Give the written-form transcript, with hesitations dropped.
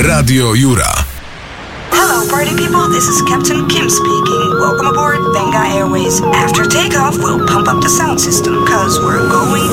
Radio Jura. Hello, party people. This is Captain Kim speaking. Welcome aboard Benga Airways. After takeoff, we'll pump up the sound system, cause we're going